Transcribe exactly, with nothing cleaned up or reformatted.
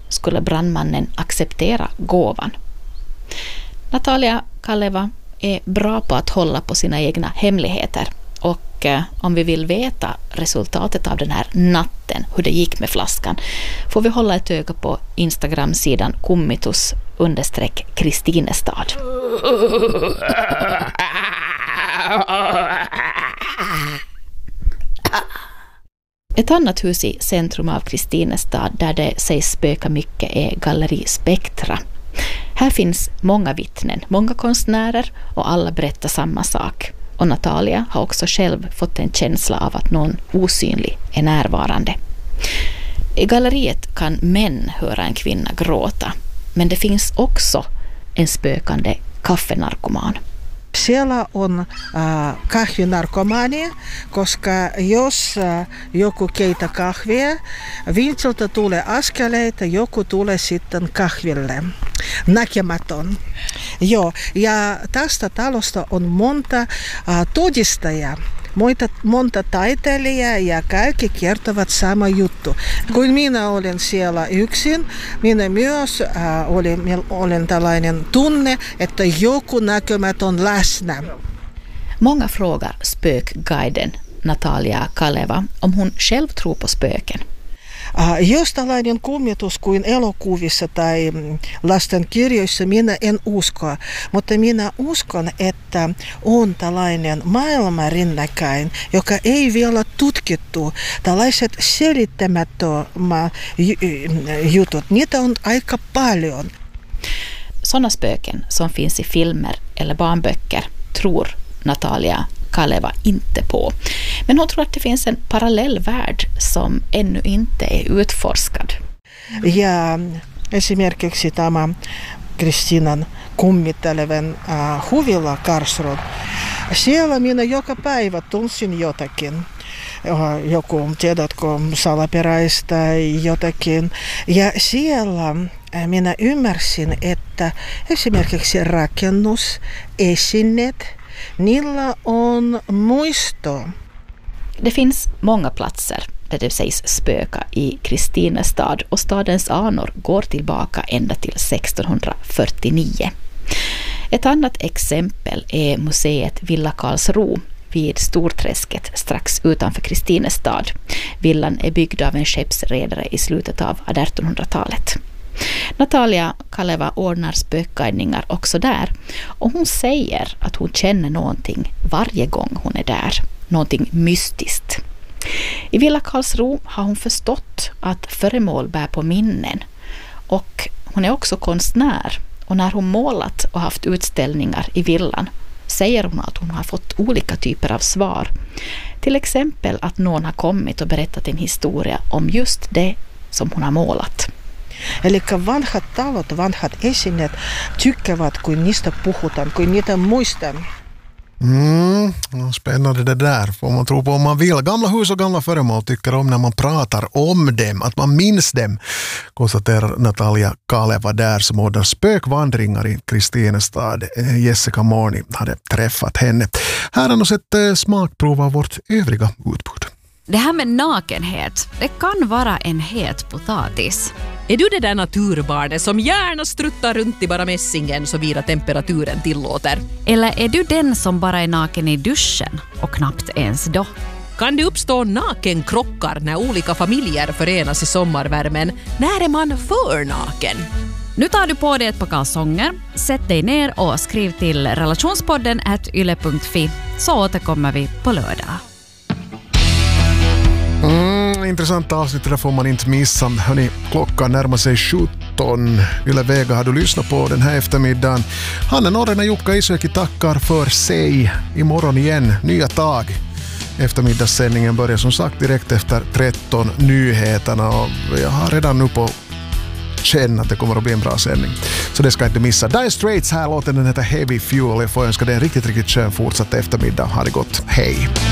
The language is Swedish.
skulle brandmannen acceptera gåvan. Natalia Kaleva är bra på att hålla på sina egna hemligheter, och eh, om vi vill veta resultatet av den här natten, hur det gick med flaskan, får vi hålla ett öga på Instagram-sidan kummitus understreck Kristinestad. Ett annat hus i centrum av Kristinestad där det sägs spöka mycket är Galleri Spektra. Här finns många vittnen, många konstnärer, och alla berättar samma sak. Och Natalia har också själv fått en känsla av att någon osynlig är närvarande. I galleriet kan män höra en kvinna gråta, men det finns också en spökande kaffenarkoman. Siellä on äh, kahvinarkomaania, koska jos äh, joku keitä kahvia, vintsiltä tulee askeleita, joku tulee sitten kahville. Näkemätön. Joo, ja tästä talosta on monta äh, todistajaa. Monta, monta taiteilijaa ja kaikki kertovat sama juttu. Kun minä olin siellä yksin, minä myös äh, olin, olin tällainen tunne, että joku näkymätön läsnä. Många frågar spökguiden Natalia Kaleva om hon själv tror på spöken. Uh, jos tällainen kummitus kuin elokuvissa tai lasten kirjoissa, minä en usko, mutta minä uskon, että on tällainen maailma rinnakkain, joka ei vielä tutkittu. Tällaiset selittämättömät jutut, niitä on aika paljon. Sådana spöken som finns i filmer eller barnböcker tror Natalia Kaleva inte på. Men hon tror att det finns en parallell värld som ännu inte är utforskad. Ja esimerkiksi tämä Kristiinan kummittelevan uh, huvila Karlsruhe. Siellä minä joka päivä tunsin jotakin. Uh, joku, tiedätkö, salaperäistä jotakin. Ja siellä minä ymmärsin, että esimerkiksi rakennus, esineet, niillä on muisto. Det finns många platser där det sägs spöka i Kristinestad, och stadens anor går tillbaka ända till sextonhundrafyrtionio. Ett annat exempel är museet Villa Karlsruhe vid Storträsket strax utanför Kristinestad. Villan är byggd av en skeppsredare i slutet av artonhundratalet. Natalia Kaleva ordnar spökguidningar också där, och hon säger att hon känner någonting varje gång hon är där, någonting mystiskt. I Villa Karlsruhe har hon förstått att föremål bär på minnen, och hon är också konstnär, och när hon målat och haft utställningar i villan säger hon att hon har fått olika typer av svar. Till exempel att någon har kommit och berättat en historia om just det som hon har målat. Eli vanhat talot, vanhat esineet tykkäävät, kun niistä puhutaan, kun niitä muistan. Mm, spännande det där. Får man tro på om man vill. Gamla hus och gamla föremål tycker om när man pratar om dem, att man minns dem, konstaterar Natalia Kaleva där som ordnar spökvandringar i Kristinestad. Jessica Morni hade träffat henne. Här har nog sett smakprov av vårt övriga utbud. Det här med nakenhet, det kan vara en het potatis. Är du det där naturbarnet som gärna struttar runt i bara mässingen så vida temperaturen tillåter? Eller är du den som bara är naken i duschen och knappt ens då? Kan det uppstå nakenkrockar när olika familjer förenas i sommarvärmen? När är man för naken? Nu tar du på dig ett par kalsonger, sätt dig ner och skriv till relationspodden at yle punkt fi, så återkommer vi på lördag. Mm, intressant avsnitt, det får man inte missa. Hörrni, klockan närmar sig sjutton. Yle Vega har du lyssnat på den här eftermiddagen. Hanna Norren och Jukka Isoki tackar för sig. Imorgon igen, nya tag. Eftermiddagssändningen börjar som sagt direkt efter tretton nyheterna, och jag har redan nu på känn att det kommer att bli en bra sändning. Så det ska inte missa. Dire Straits här, låten den heter Heavy Fuel. Jag får önska dig en riktigt, riktigt skön fortsatt eftermiddag. Ha det gott. Hej!